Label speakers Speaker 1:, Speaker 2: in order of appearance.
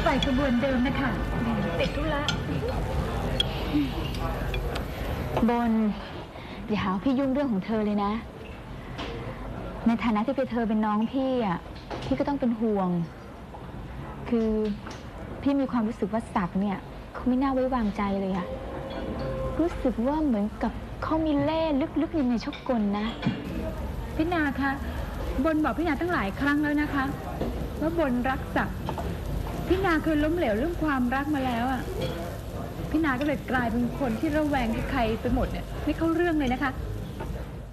Speaker 1: ฝ่ายขบวนเดิมนะคะติดธุระ
Speaker 2: บนอย่าหาพี่ยุ่งเรื่องของเธอเลยนะในฐานะที่เธอเป็นน้องพี่อ่ะพี่ก็ต้องเป็นห่วงคือพี่มีความรู้สึกว่าศักดิ์เนี่ยเขาไม่น่าไว้วางใจเลยอะรู้สึกว่าเหมือนกับเขามีเล่ห์ลึกๆอยู่ในชกกลนะ
Speaker 1: พี่นาคะบนบอกพี่นาตั้งหลายครั้งแล้วนะคะว่าบนรักศักดิ์พี่นาเคยล้มเหลวเรื่องความรักมาแล้วอ่ะพี่นาก็เลยกลายเป็นคนที่ระแวงใครไปหมดเนี่ยไม่เข้าเรื่องเลยนะคะ